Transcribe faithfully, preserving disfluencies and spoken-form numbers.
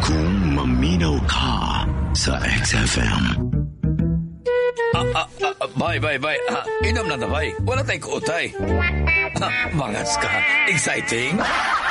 Kung maminaw ka sa X F M. Ah, ah, ah, bay, bay, bay. Ah, inom na na, bay. Wala tayong kuutay. Ah, mangas ka. Exciting?